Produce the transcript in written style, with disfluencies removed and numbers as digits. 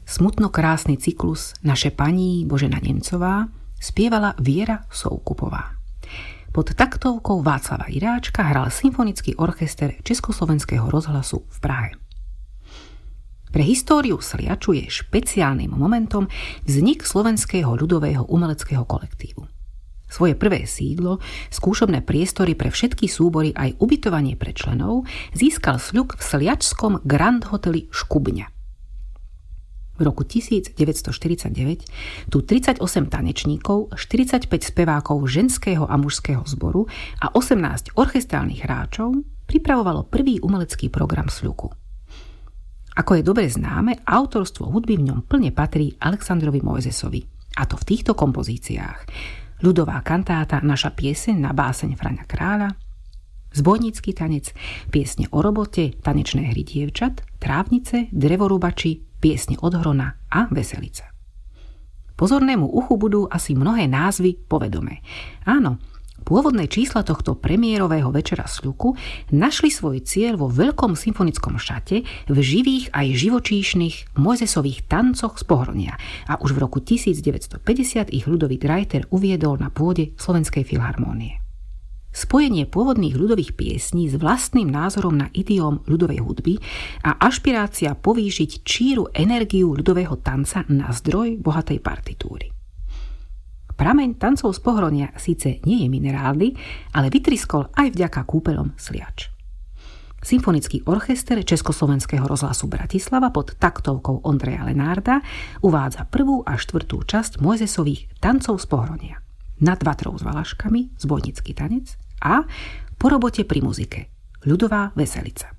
Smutno krásny cyklus Naše paní Božena Nemcová spievala Viera Soukupová. Pod taktovkou Václava Iráčka hral symfonický orchester Československého rozhlasu v Prahe. Pre históriu Sliaču je špeciálnym momentom vznik Slovenského ľudového umeleckého kolektívu. Svoje prvé sídlo, skúšobné priestory pre všetky súbory aj ubytovanie pre členov získal Sľuk v sliačskom Grand Hoteli Škubňa. V roku 1949 tu 38 tanečníkov, 45 spevákov ženského a mužského zboru a 18 orchestrálnych hráčov pripravovalo prvý umelecký program Sľuku. Ako je dobre známe, autorstvo hudby v ňom plne patrí Alexandrovi Mojzesovi, a to v týchto kompozíciách: ľudová kantáta Naša pieseň na báseň Fraňa Kráľa, Zbojnícky tanec, Piesne o robote, Tanečné hry dievčat, Trávnice, Drevorúbači, Piesne od Hrona a Veselica. Pozornému uchu budú asi mnohé názvy povedomé. Áno, pôvodné čísla tohto premiérového večera Sľuku našli svoj cieľ vo veľkom symfonickom šate v živých aj živočíšnych Mojzesových tancoch z Pohronia a už v roku 1950 ich Ľudovít Reiter uviedol na pôde Slovenskej filharmónie. Spojenie pôvodných ľudových piesní s vlastným názorom na idióm ľudovej hudby a ašpirácia povýšiť číru energiu ľudového tanca na zdroj bohatej partitúry. Prameň tancov z Pohronia síce nie je minerálny, ale vytriskol aj vďaka kúpeľom Sliač. Symfonický orchester Československého rozhlasu Bratislava pod taktovkou Ondreja Lenárda uvádza 1. a 4. časť Mojzesových tancov z Pohronia. Nad Vatrou s Valaškami, Zbojnícky tanec a Po robote pri muzike, ľudová veselica.